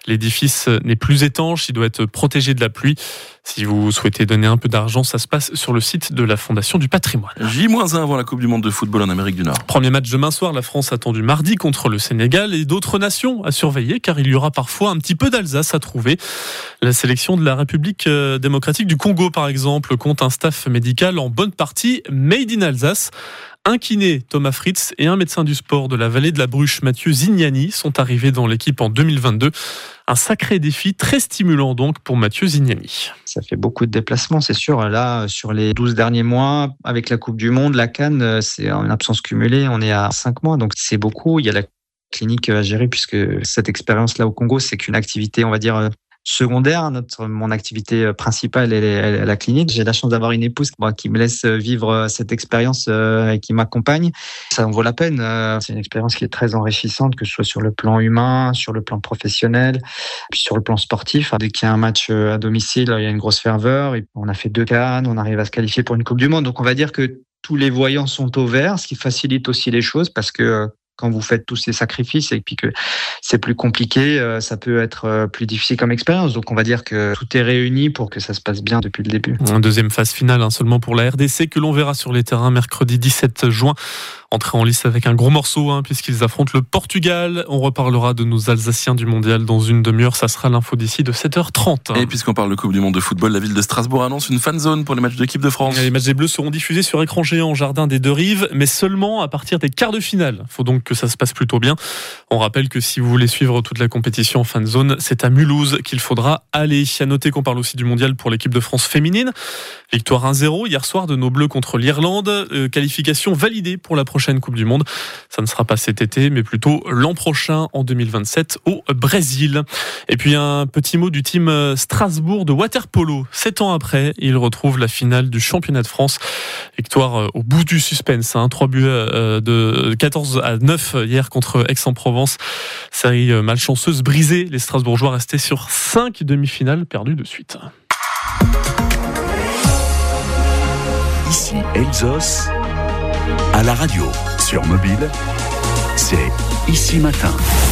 L'édifice n'est plus étanche, il doit être protégé de la pluie. Si vous souhaitez donner un peu d'argent, ça se passe sur le site de la Fondation du patrimoine. J-1 avant la Coupe du Monde de football en Amérique du Nord. Premier match demain soir, la France attendu mardi contre le Sénégal et d'autres nations à surveiller car il y aura parfois un petit peu d'Alsace à trouver. La sélection de la République démocratique du Congo par exemple compte un staff médical en bonne partie made in Alsace. Un kiné, Thomas Fritz, et un médecin du sport de la vallée de la Bruche, Mathieu Zignani, sont arrivés dans l'équipe en 2022. Un sacré défi, très stimulant donc pour Mathieu Zignani. Ça fait beaucoup de déplacements, c'est sûr. Là, sur les 12 derniers mois, avec la Coupe du Monde, la CAN, c'est en absence cumulée, on est à 5 mois, donc c'est beaucoup. Il y a la clinique à gérer puisque cette expérience-là au Congo, c'est qu'une activité, on va dire, secondaire. Mon activité principale est la clinique. J'ai la chance d'avoir une épouse qui me laisse vivre cette expérience et qui m'accompagne. Ça en vaut la peine. C'est une expérience qui est très enrichissante, que ce soit sur le plan humain, sur le plan professionnel, puis sur le plan sportif. Dès qu'il y a un match à domicile, il y a une grosse ferveur. Et on a fait 2 CAN, on arrive à se qualifier pour une Coupe du Monde. Donc on va dire que tous les voyants sont au vert, ce qui facilite aussi les choses parce que quand vous faites tous ces sacrifices et puis que c'est plus compliqué, ça peut être plus difficile comme expérience. Donc on va dire que tout est réuni pour que ça se passe bien depuis le début. Une deuxième phase finale seulement pour la RDC que l'on verra sur les terrains mercredi 17 juin. Entrée en lice avec un gros morceau puisqu'ils affrontent le Portugal. On reparlera de nos Alsaciens du Mondial dans une demi-heure. Ça sera l'info d'ici de 7h30. Et puisqu'on parle de Coupe du Monde de football, la ville de Strasbourg annonce une fan zone pour les matchs de l'équipe de France. Les matchs des Bleus seront diffusés sur écran géant au jardin des Deux Rives, mais seulement à partir des quarts de finale. Il faut donc que ça se passe plutôt bien. On rappelle que si vous voulez suivre toute la compétition en fan zone, c'est à Mulhouse qu'il faudra aller. À noter qu'on parle aussi du Mondial pour l'équipe de France féminine. Victoire 1-0 hier soir de nos Bleus contre l'Irlande. Qualification validée pour la prochaine Coupe du Monde. Ça ne sera pas cet été, mais plutôt l'an prochain, en 2027, au Brésil. Et puis un petit mot du team Strasbourg de water-polo. 7 ans après, ils retrouvent la finale du championnat de France. Victoire au bout du suspense. 3 buts de 14-9 hier contre Aix-en-Provence. Série malchanceuse brisée. Les Strasbourgeois restaient sur 5 demi-finales perdues de suite. Ici Elsos, à la radio, sur mobile, c'est Ici Matin.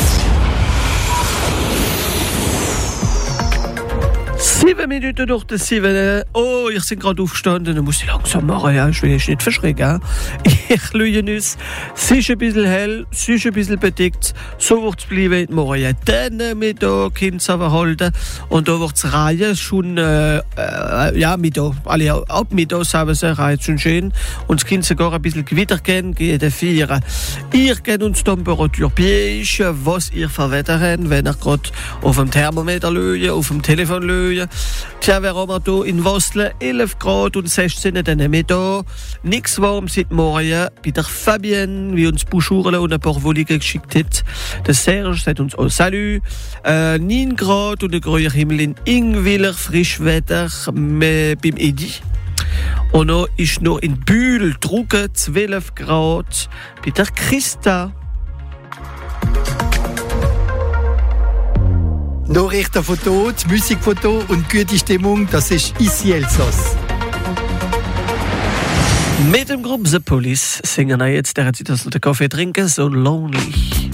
7 Minuten durch die 7. Oh, ich bin gerade aufgestanden, dann muss ich langsam machen, ja, ich will jetzt nicht verschrecken. Ich lüge uns, es ist ein bisschen hell, es ist ein bisschen bedeckt, so wird es bleiben morgen. Dann Mittag können es aber halten und da wird es reihen, schon, Mittag, alle ab Mittag haben sie reihen schon schön und es kann sogar ein bisschen Gewitter gehen, gehen 4. Ihr kennt uns die Temperatur beige, was ihr verwettern, wenn ihr gerade auf dem Thermometer lösen, auf dem Telefon lösen. Tja, wir haben hier in Wasle 11 Grad und 16 dann Mittag. Nichts warm seit morgen. Bei der Fabienne, wie uns Buschurle und ein paar Wolligen geschickt hat. Der Serge sagt uns auch Salut. 9 Grad und ein grüner Himmel in Ingwiller, Frischwetter beim Edi. Und noch ist noch in Bühl, Drucke 12 Grad bei der Christa. Nachrichten von dort, Musik von dort und gute Stimmung, das ist Ici Elsos. Mit dem Gruppe The Police singen wir jetzt, der hat sich das den Kaffee trinken, so lonely.